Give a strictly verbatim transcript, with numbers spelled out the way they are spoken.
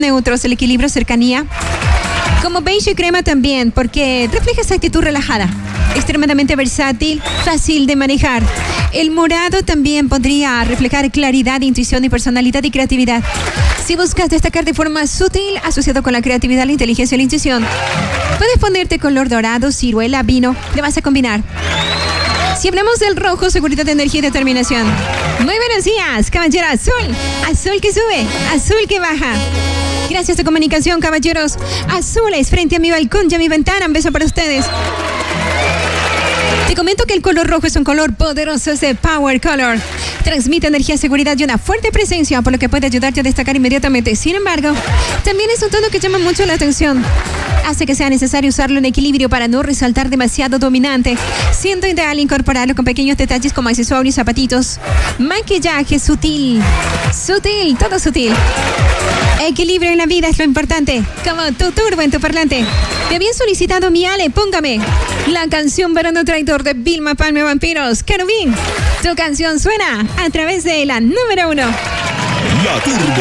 neutros, el equilibrio, cercanía. Como beige y crema también, porque refleja esa actitud relajada, extremadamente versátil, fácil de manejar. El morado también podría reflejar claridad, intuición y personalidad y creatividad. Si buscas destacar de forma sutil, asociado con la creatividad, la inteligencia y la intuición, puedes ponerte color dorado, ciruela, vino, le vas a combinar. Si hablamos del rojo, seguridad, energía y determinación. Muy buenos días, caballero azul. Azul que sube, azul que baja. Gracias a comunicación, caballeros azules, frente a mi balcón y a mi ventana. Un beso para ustedes. Te comento que el color rojo es un color poderoso, es de Power Color. Transmite energía, seguridad y una fuerte presencia, por lo que puede ayudarte a destacar inmediatamente. Sin embargo, también es un tono que llama mucho la atención. Hace que sea necesario usarlo en equilibrio para no resaltar demasiado dominante, siendo ideal incorporarlo con pequeños detalles como accesorios, zapatitos, maquillaje sutil, sutil, todo sutil. Equilibrio en la vida es lo importante, como tu turbo en tu parlante. Me habían solicitado mi Ale, póngame la canción Verano Traidor de Vilma Palma Vampiros. Querubín, tu canción suena a través de la número uno. La Turbo.